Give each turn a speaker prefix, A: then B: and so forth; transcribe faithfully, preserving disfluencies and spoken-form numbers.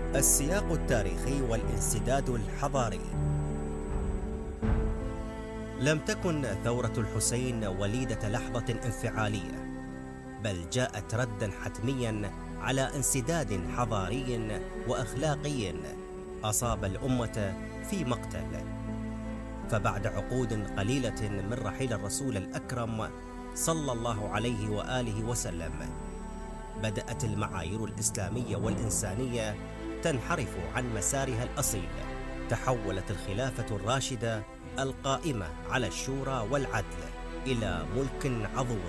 A: السياق التاريخي والانسداد الحضاري. لم تكن ثورة الحسين وليدة لحظة انفعالية، بل جاءت ردا حتميا على انسداد حضاري وأخلاقي أصاب الأمة في مقتل. فبعد عقود قليلة من رحيل الرسول الأكرم صلى الله عليه وآله وسلم، بدأت المعايير الإسلامية والإنسانية تنحرف عن مسارها الأصيل. تحولت الخلافة الراشدة القائمة على الشورى والعدل إلى ملك عضوض